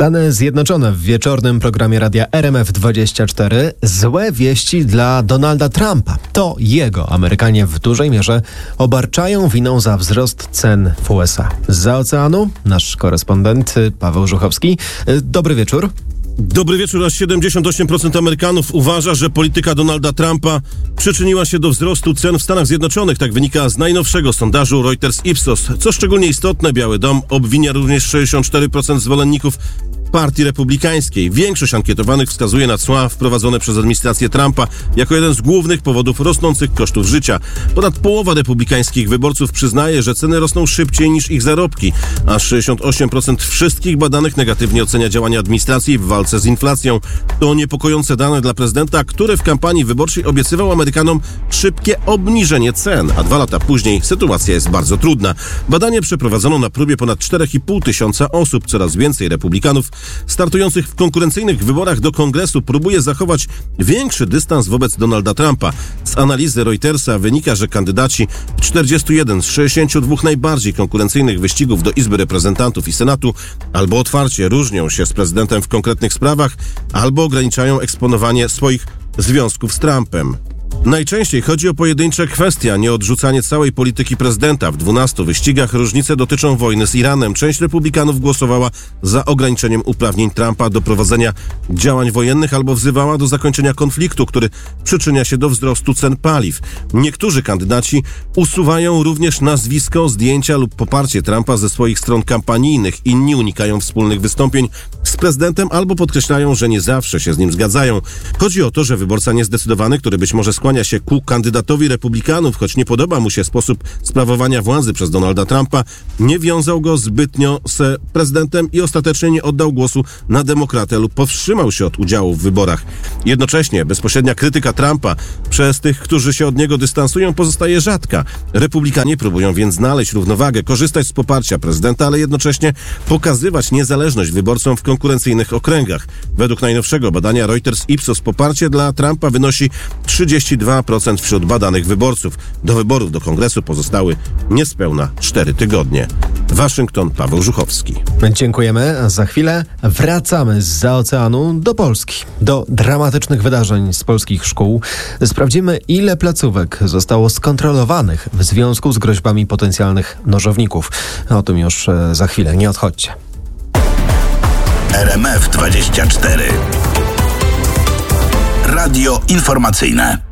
Stany Zjednoczone w wieczornym programie radia RMF24. Złe wieści dla Donalda Trumpa. To jego Amerykanie w dużej mierze obarczają winą za wzrost cen w USA. Zza oceanu nasz korespondent Paweł Żuchowski. Dobry wieczór. Dobry wieczór. Aż 78% Amerykanów uważa, że polityka Donalda Trumpa przyczyniła się do wzrostu cen w Stanach Zjednoczonych. Tak wynika z najnowszego sondażu Reuters Ipsos. Co szczególnie istotne, Biały Dom obwinia również 64% zwolenników Partii Republikańskiej. Większość ankietowanych wskazuje na cła wprowadzone przez administrację Trumpa jako jeden z głównych powodów rosnących kosztów życia. Ponad połowa republikańskich wyborców przyznaje, że ceny rosną szybciej niż ich zarobki, a 68% wszystkich badanych negatywnie ocenia działania administracji w walce z inflacją. To niepokojące dane dla prezydenta, który w kampanii wyborczej obiecywał Amerykanom szybkie obniżenie cen, a 2 lata później sytuacja jest bardzo trudna. Badanie przeprowadzono na próbie ponad 4,5 tysiąca osób. Coraz więcej republikanów startujących w konkurencyjnych wyborach do Kongresu próbuje zachować większy dystans wobec Donalda Trumpa. Z analizy Reutersa wynika, że kandydaci w 41 z 62 najbardziej konkurencyjnych wyścigów do Izby Reprezentantów i Senatu albo otwarcie różnią się z prezydentem w konkretnych sprawach, albo ograniczają eksponowanie swoich związków z Trumpem. Najczęściej chodzi o pojedyncze kwestie, a nie odrzucanie całej polityki prezydenta. W 12 wyścigach różnice dotyczą wojny z Iranem. Część republikanów głosowała za ograniczeniem uprawnień Trumpa do prowadzenia działań wojennych albo wzywała do zakończenia konfliktu, który przyczynia się do wzrostu cen paliw. Niektórzy kandydaci usuwają również nazwisko, zdjęcia lub poparcie Trumpa ze swoich stron kampanijnych. Inni unikają wspólnych wystąpień z prezydentem albo podkreślają, że nie zawsze się z nim zgadzają. Chodzi o to, że wyborca niezdecydowany, który być może skłania się ku kandydatowi republikanów, choć nie podoba mu się sposób sprawowania władzy przez Donalda Trumpa, nie wiązał go zbytnio z prezydentem i ostatecznie nie oddał głosu na demokratę lub powstrzymał się od udziału w wyborach. Jednocześnie bezpośrednia krytyka Trumpa przez tych, którzy się od niego dystansują, pozostaje rzadka. Republikanie próbują więc znaleźć równowagę, korzystać z poparcia prezydenta, ale jednocześnie pokazywać niezależność wyborcom w konkurencyjnych okręgach. Według najnowszego badania Reuters Ipsos poparcie dla Trumpa wynosi 32% wśród badanych wyborców. Do wyborów do Kongresu pozostały niespełna 4 tygodnie. Waszyngton, Paweł Żuchowski. Dziękujemy. Za chwilę wracamy zza oceanu do Polski. Do dramatycznych wydarzeń z polskich szkół. Sprawdzimy, ile placówek zostało skontrolowanych w związku z groźbami potencjalnych nożowników. O tym już za chwilę. Nie odchodźcie. RMF24. Radio informacyjne.